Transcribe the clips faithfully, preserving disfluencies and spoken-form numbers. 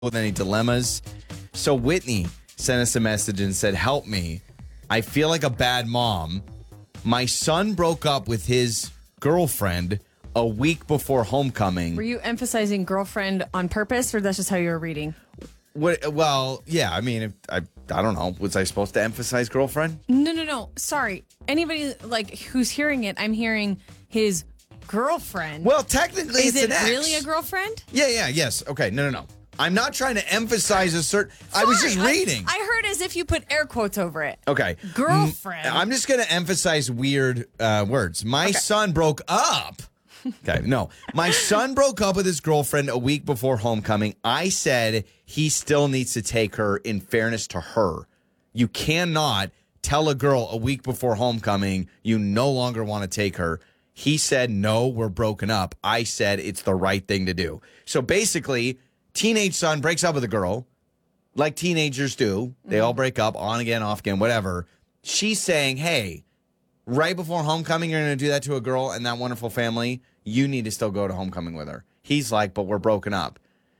with any dilemmas. So Whitney sent us a message and said, help me. I feel like a bad mom. My son broke up with his girlfriend a week before homecoming. Were you emphasizing girlfriend on purpose, or that's just how you were reading? What? Well, yeah. I mean, if, I I don't know. Was I supposed to emphasize girlfriend? No, no, no. Sorry. Anybody like who's hearing it, I'm hearing his girlfriend. Well, technically, Is it's it an ex. really a girlfriend? Yeah, yeah, yes. Okay, no, no, no. I'm not trying to emphasize a certain. I was just Sorry, reading. I, I heard as if you put air quotes over it. Okay. Girlfriend. Mm, I'm just going to emphasize weird uh, words. My okay. son broke up. Okay, no. My son broke up with his girlfriend a week before homecoming. I said he still needs to take her in fairness to her. You cannot tell a girl a week before homecoming you no longer want to take her. He said, no, we're broken up. I said it's the right thing to do. So basically, teenage son breaks up with a girl, like teenagers do. They all break up, on again, off again, whatever. She's saying, hey, right before homecoming, you're going to do that to a girl and that wonderful family. You need to still go to homecoming with her. He's like, but we're broken up.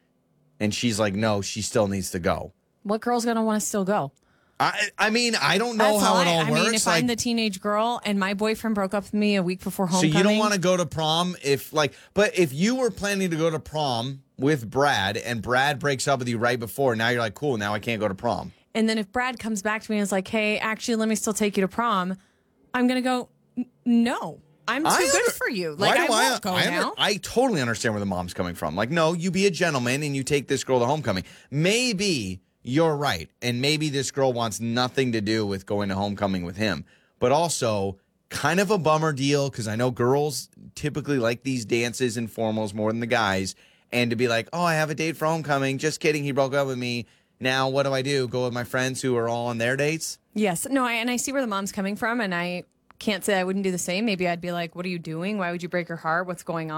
And she's like, no, she still needs to go. What girl's going to want to still go? I I mean, I don't know That's how all it all I, works. I mean, if like, I'm the teenage girl and my boyfriend broke up with me a week before homecoming. So you don't want to go to prom if like, but if you were planning to go to prom with Brad and Brad breaks up with you right before, now you're like, cool, now I can't go to prom. And then if Brad comes back to me and is like, hey, actually, let me still take you to prom, I'm going to go, no, I'm too I good under- for you. Like, I won't go I, now. under- I totally understand where the mom's coming from. Like, no, you be a gentleman and you take this girl to homecoming. Maybe you're right. And maybe this girl wants nothing to do with going to homecoming with him. But also, kind of a bummer deal because I know girls typically like these dances and formals more than the guys. And to be like, oh, I have a date for homecoming. Just kidding. He broke up with me. Now, what do I do? Go with my friends who are all on their dates? Yes. No, I, and I see where the mom's coming from. And I can't say I wouldn't do the same. Maybe I'd be like, what are you doing? Why would you break her heart? What's going on?